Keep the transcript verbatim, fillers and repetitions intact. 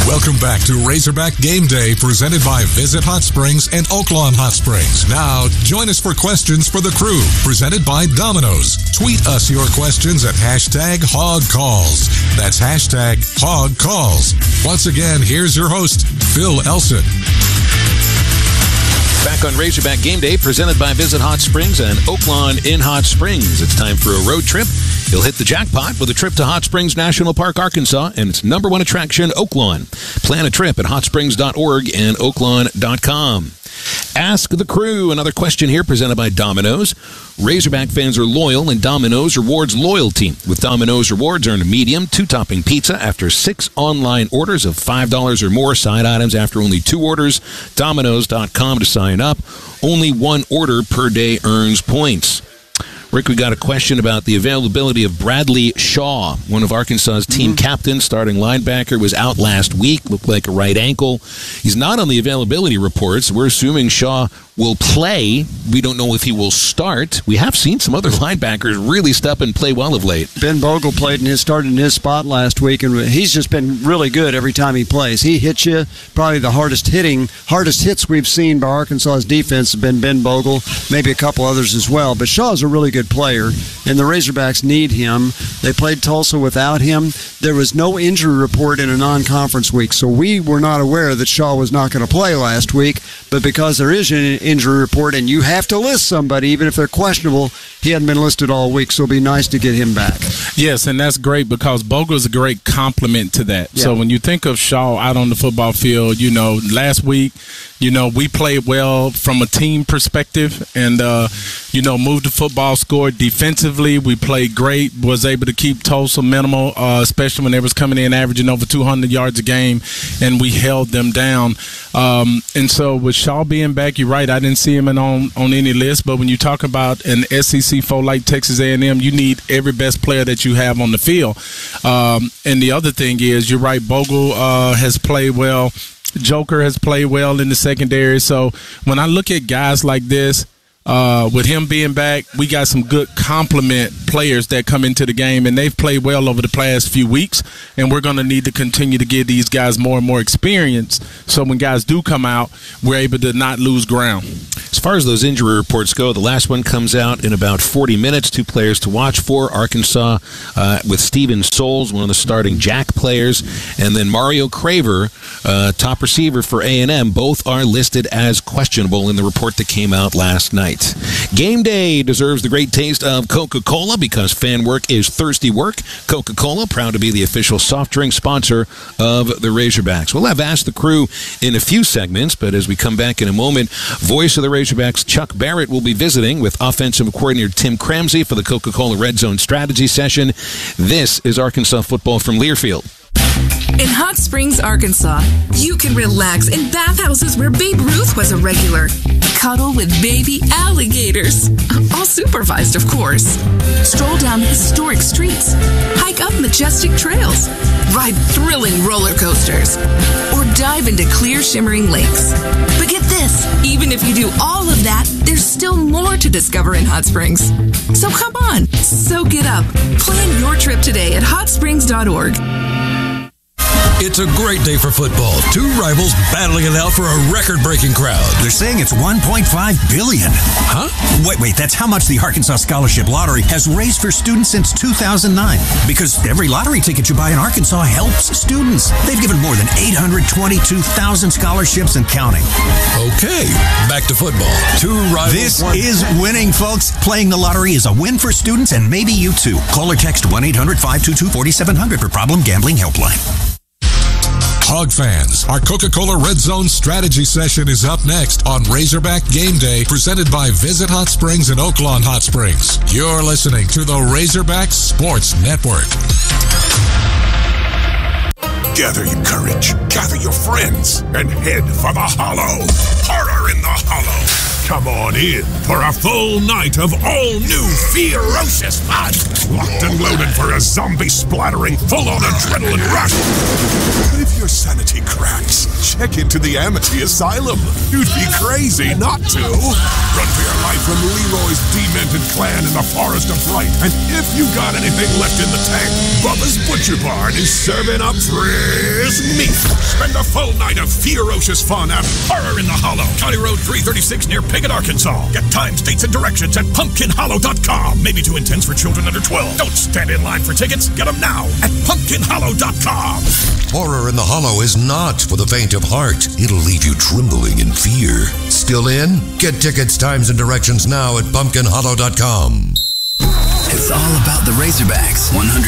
Welcome back to Razorback Game Day, presented by Visit Hot Springs and Oaklawn Hot Springs. Now, join us for Questions for the Crew, presented by Domino's. Tweet us your questions at hashtag HogCalls. That's hashtag HogCalls. Once again, here's your host, Phil Elson. Back on Razorback Game Day, presented by Visit Hot Springs and Oaklawn in Hot Springs. It's time for a road trip. You'll hit the jackpot with a trip to Hot Springs National Park, Arkansas, and its number one attraction, Oaklawn. Plan a trip at hot springs dot org and oaklawn dot com. Ask the Crew, another question here presented by Domino's. Razorback fans are loyal, and Domino's rewards loyalty. With Domino's rewards, earn a medium, two-topping pizza after six online orders of five dollars or more, side items after only two orders. Domino's dot com to sign up. Only one order per day earns points. Rick, we got a question about the availability of Bradley Shaw, one of Arkansas's team mm-hmm. captains, starting linebacker, was out last week, looked like a right ankle. He's not on the availability reports. We're assuming Shaw will play. We don't know if he will start. We have seen some other linebackers really step and play well of late. Ben Bogle played in his started in his spot last week, and he's just been really good every time he plays. He hits you. Probably the hardest hitting, hardest hits we've seen by Arkansas's defense have been Ben Bogle, maybe a couple others as well. But Shaw's a really good player, and the Razorbacks need him. They played Tulsa without him. There was no injury report in a non-conference week, so we were not aware that Shaw was not going to play last week. But because there is an injury report, and you have to list somebody, even if they're questionable, he hadn't been listed all week, so it'll be nice to get him back. Yes, and that's great because Bogle is a great complement to that. Yeah. So when you think of Shaw out on the football field, you know, last week, you know, we played well from a team perspective and, uh, you know, moved the football, scored defensively. We played great, was able to keep Tulsa minimal, uh, especially when they was coming in averaging over two hundred yards a game, and we held them down. Um, and so with Shaw being back, you're right, I didn't see him in on, on any list, but when you talk about an S E C foe like Texas A and M, you need every best player that you have on the field. Um, and the other thing is, you're right, Bogle uh, has played well. Joker has played well in the secondary. So when I look at guys like this, uh, with him being back, we got some good complement players that come into the game, and they've played well over the past few weeks, and we're going to need to continue to give these guys more and more experience so when guys do come out, we're able to not lose ground. As far as those injury reports go, the last one comes out in about forty minutes. Two players to watch for. Arkansas uh, with Steven Souls, one of the starting Jack players, and then Mario Craver, uh, top receiver for A and M. Both are listed as questionable in the report that came out last night. Game Day deserves the great taste of Coca-Cola because fan work is thirsty work. Coca-Cola, proud to be the official soft drink sponsor of the Razorbacks. We'll have Ask the Crew in a few segments, but as we come back in a moment, voice of the Razorbacks, Chuck Barrett, will be visiting with offensive coordinator Tim Cramsey for the Coca-Cola Red Zone strategy session. This is Arkansas football from Learfield. In Hot Springs, Arkansas, you can relax in bathhouses where Babe Ruth was a regular. Cuddle with baby alligators. All supervised, of course. Stroll down historic streets. Hike up majestic trails. Ride thrilling roller coasters. Or dive into clear, shimmering lakes. But get this, even if you do all of that, there's still more to discover in Hot Springs. So come on, soak it up. Plan your trip today at hot springs dot org. It's a great day for football. Two rivals battling it out for a record-breaking crowd. They're saying it's one point five billion dollars. Huh? Wait, wait, that's how much the Arkansas Scholarship Lottery has raised for students since two thousand nine. Because every lottery ticket you buy in Arkansas helps students. They've given more than eight hundred twenty-two thousand scholarships and counting. Okay, back to football. Two rivals. This one. is winning, folks. Playing the lottery is a win for students and maybe you too. Call or text one eight hundred five two two four seven zero zero for Problem Gambling Helpline. Hog fans, our Coca-Cola Red Zone strategy session is up next on Razorback Game Day, presented by Visit Hot Springs and Oaklawn Hot Springs. You're listening to the Razorback Sports Network. Gather your courage, gather your friends, and head for the Hollow. Horror in the Hollow. Come on in for a full night of all-new ferocious fun. Locked and loaded for a zombie-splattering, full-on adrenaline rush. If your sanity cracks, check into the Amity Asylum. You'd be crazy not to. Run for your life from Leroy's Demented Clan in the Forest of Fright. And if you got anything left in the tank, Bubba's Butcher Barn is serving up fresh meat. Spend a full night of ferocious fun at Horror in the Hollow, County Road three thirty-six near Piggott, Arkansas. Get times, dates, and directions at pumpkin hollow dot com. Maybe too intense for children under twelve. Don't stand in line for tickets. Get them now at pumpkin hollow dot com. Horror in the Hollow is not for the faint of heart. It'll leave you trembling in fear. Still in? Get tickets, times, and directions now at pumpkin hollow dot com. It's all about the Razorbacks. one hundred